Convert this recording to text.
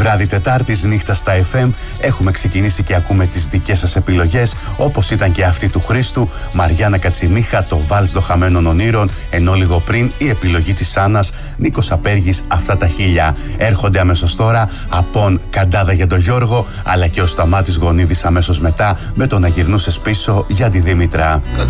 Βράδυ Τετάρτης, νύχτα στα FM, έχουμε ξεκινήσει και ακούμε τις δικές σας επιλογές, όπως ήταν και αυτή του Χρήστου, Μαριάννα Κατσιμίχα, το βάλς των χαμένων ονείρων, ενώ λίγο πριν η επιλογή της Άννας, Νίκος Απέργης, αυτά τα χίλια. Έρχονται αμέσως τώρα Απόν, Καντάδα για τον Γιώργο, αλλά και ο Σταμάτης Γονίδης αμέσως μετά, με το να γυρνούσες πίσω για τη Δήμητρα.